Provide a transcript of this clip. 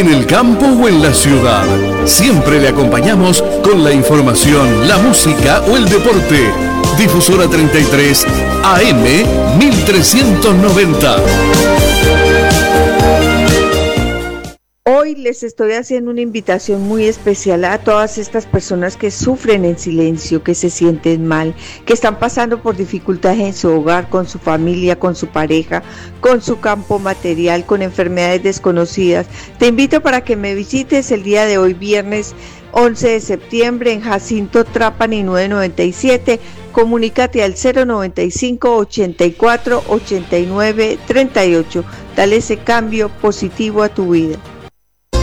el campo o en la ciudad. Siempre le acompañamos con la información, la música o el deporte. Difusora 33 AM 1390. Hoy les estoy haciendo una invitación muy especial a todas estas personas que sufren en silencio, que se sienten mal, que están pasando por dificultades en su hogar, con su familia, con su pareja, con su campo material, con enfermedades desconocidas. Te invito para que me visites el día de hoy, viernes 11 de septiembre, en Jacinto Trapani 997. Comunícate al 095 84 89 38. Dale ese cambio positivo a tu vida.